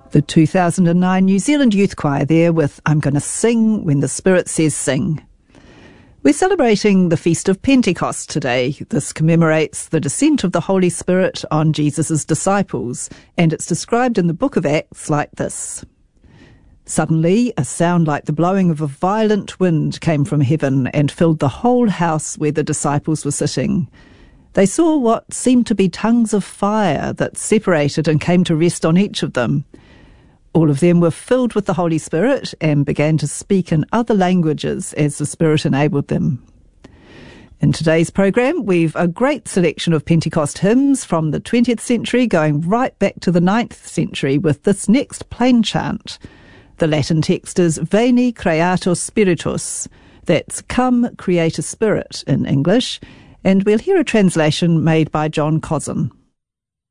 The 2009 New Zealand Youth Choir there with I'm Gonna Sing When the Spirit Says Sing. We're celebrating the Feast of Pentecost today. This commemorates the descent of the Holy Spirit on Jesus' disciples, and it's described in the book of Acts like this. Suddenly, a sound like the blowing of a violent wind came from heaven and filled the whole house where the disciples were sitting. They saw what seemed to be tongues of fire that separated and came to rest on each of them. All of them were filled with the Holy Spirit and began to speak in other languages as the Spirit enabled them. In today's program, we've a great selection of Pentecost hymns from the 20th century going right back to the 9th century with this next plain chant. The Latin text is Veni Creator Spiritus. That's Come, Creator Spirit in English. And we'll hear a translation made by John Cosin.